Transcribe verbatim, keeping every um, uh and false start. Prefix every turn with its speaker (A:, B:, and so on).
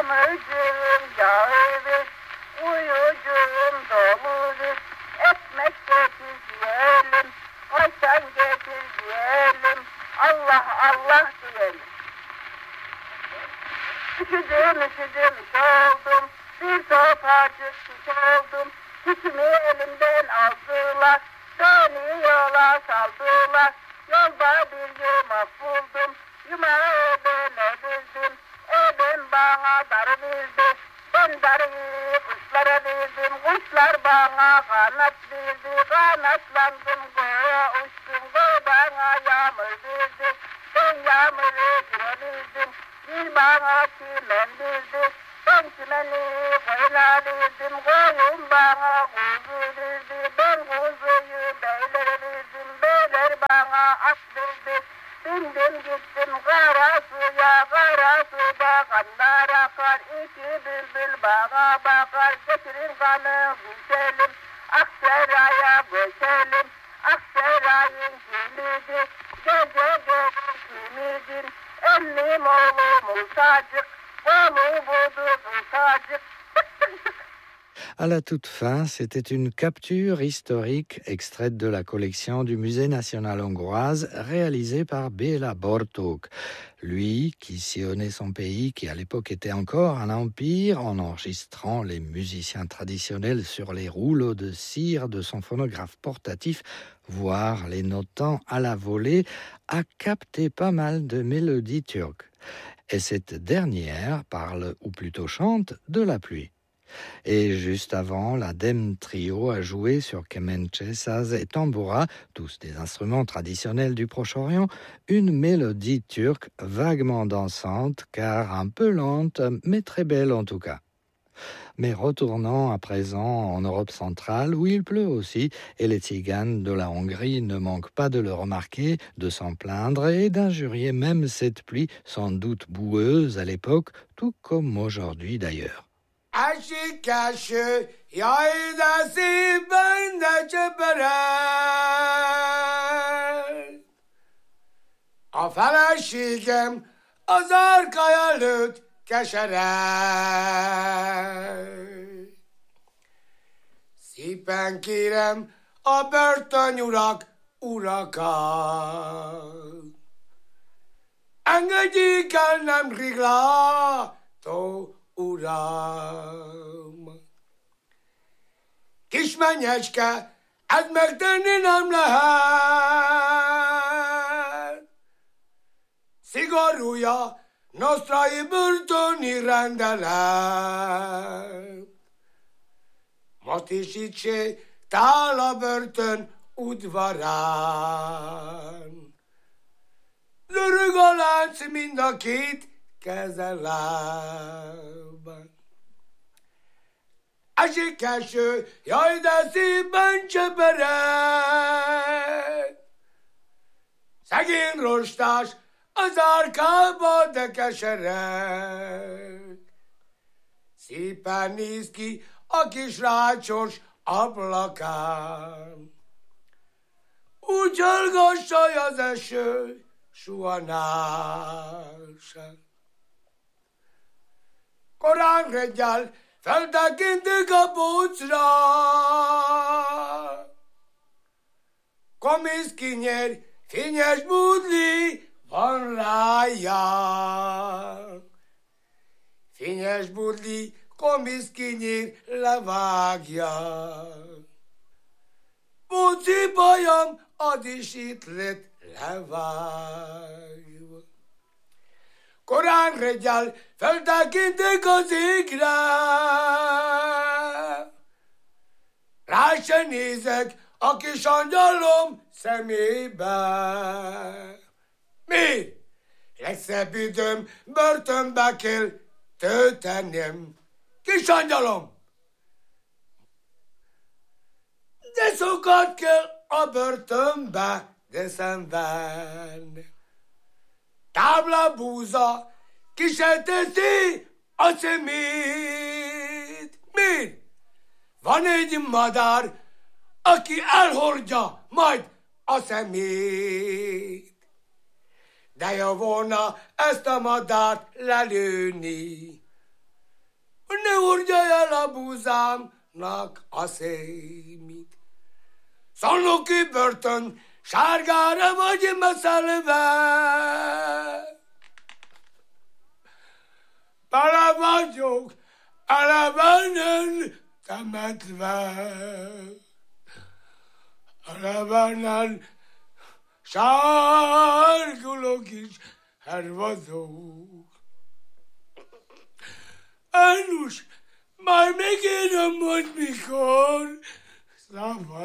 A: Çamurcuğum yağılır, uyucuğum dolurur. Ekmek getir diyelim, kaytan getir diyelim. Allah Allah diyelim. Üşüdüm üşüdüm iş oldum, bir topacık kuş oldum. Tütümü elimden aldılar, beni yola saldılar. Yolda bir yumak buldum, yumağı ben öldürdüm. E ben bana darı verdi, ben darıyı kuşlara verdim. Kuşlar bana kanat verdi, kanatlandım göğe uçtum. Göğe bana yağmur verdi, ben yağmuru görebildim. Bir bana çimen verdi, ben çimeni koyuna verdim. Koyun bana kuzu verdi, ben kuzuyu beylere verdim. Beyler bana at verdi, bindim gittim kara suya. Kara suda kanlar akar, iki bülbül bana bakar. Getirin kanı güzelim, Aksaray'a göçelim. Aksaray'ın kimidi, gece gece kimidin. Emnim oğlum usacık, oğlu budur usacık.
B: À la toute fin, c'était une capture historique extraite de la collection du Musée national hongroise réalisée par Béla Bartók. Lui qui sillonnait son pays, qui à l'époque était encore un empire, en enregistrant les musiciens traditionnels sur les rouleaux de cire de son phonographe portatif, voire les notant à la volée, a capté pas mal de mélodies turques. Et cette dernière parle, ou plutôt chante, de la pluie. Et juste avant, la Dem Trio a joué sur kemençe, saz et tamboura, tous des instruments traditionnels du Proche-Orient, une mélodie turque vaguement dansante, car un peu lente, mais très belle en tout cas. Mais retournons à présent en Europe centrale, où il pleut aussi, et les tziganes de la Hongrie ne manquent pas de le remarquer, de s'en plaindre et d'injurier même cette pluie, sans doute boueuse à l'époque, tout comme aujourd'hui d'ailleurs.
C: Aşık aşı yaydası bende çeperer. Afel aşıkım azar kayalık keşerer. Szépen kérem a börtönyurak, urakat. Engedjék el nem riglátó Uram, kis mennyecske, ez megtenni nem lehet. Szigorúja nosztrai börtöni rendelet. Matisítsék tál a börtön udvarán. Zörög a lánc mind a két kezelában. Esik eső, jaj, de szívben csepereg. Szegény rostás az árkába, de kesereg. Szépen néz ki a kis rácsos ablakán. Úgy hallgassa az eső, suhanását. Korán reggel feltekintik a pócra. Komisz kinyer, fényes budli van rája. Fényes budli, komisz kinyer levágja. Póci bajam, ad is itt lett levágva. Korán reggel feltekintik az égre. Rá se nézek a kis angyalom szemébe. Mi? Legszebb időm, börtönbe kell töltenem. Kis angyalom! De sokat kell a börtönbe, de szenvedni. Tábla búza, ki se teszi a szemét. Miért? Van egy madár, aki elhordja majd a szemét. De jó volna ezt a madárt lelőni. ne hordja el a búzámnak a szémit. Szolnoki börtön, sárgára vagy meszelve. Bele vagyok elevenen temetve. Elevenen sárgulok is hervadok. Ánus, már megérem, hogy mikor szabad.